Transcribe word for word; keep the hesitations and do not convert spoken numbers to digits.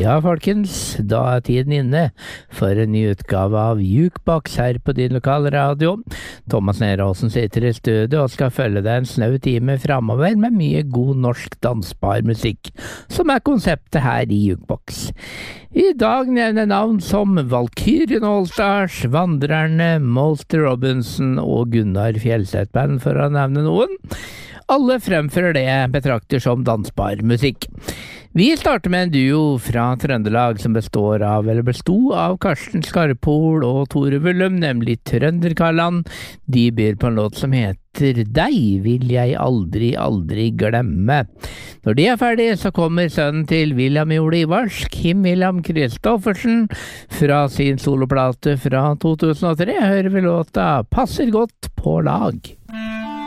Ja, folkens, da er tiden inne for en ny utgave av Jukebox her på din lokale radio. Thomas Neråsen sitter i studio og skal følge deg en snau time fremover med mye god norsk dansbar musikk, som er konseptet her i Jukebox. I dag nevner navn som Valkyrien Allstars, Vandrerne, Molster Robinson og Gunnar Fjellstedt Band, for å nevne noen. Alle fremfører det jeg betrakter som dansbar musikk. Vi starter med en duo fra Trøndelag som består av, eller besto av Karsten Skarpol og Tore Vullum, nemlig Trønderkallan. De byr på en låt som heter Deg vil jeg aldri, aldri glemme. Når de er ferdige, så kommer sønnen til William Jole Ivars, Kim William Kristoffersen, fra sin soloplate fra to tusen og tre. Hører vi låta Passer godt på lag.